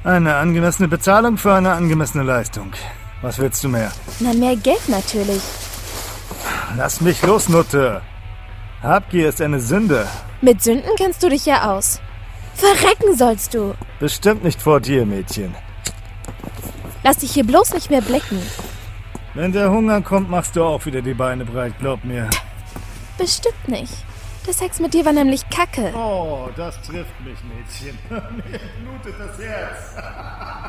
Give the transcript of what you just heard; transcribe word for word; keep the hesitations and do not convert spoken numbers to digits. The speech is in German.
Eine angemessene Bezahlung für eine angemessene Leistung. Was willst du mehr? Na, mehr Geld natürlich. Lass mich los, Nutte. Habgier ist eine Sünde. Mit Sünden kennst du dich ja aus. Verrecken sollst du. Bestimmt nicht vor dir, Mädchen. Lass dich hier bloß nicht mehr blicken. Wenn der Hunger kommt, machst du auch wieder die Beine breit, glaub mir. Bestimmt nicht. Der Sex mit dir war nämlich Kacke. Oh, das trifft mich, Mädchen. Mir blutet das Herz.